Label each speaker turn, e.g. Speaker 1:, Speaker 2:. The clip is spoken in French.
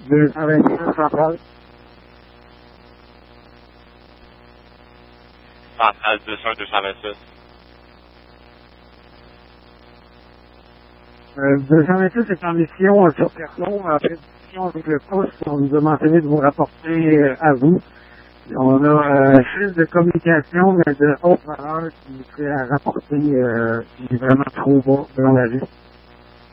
Speaker 1: 226 centrale.
Speaker 2: Centrale 226.
Speaker 1: 226 est en mission sur Terrebonne, en prédiction avec le poste. On nous a mentionné de vous rapporter à vous. On a un fil de communication, mais de haute valeur qui serait à rapporter, qui est vraiment trop bas dans la liste.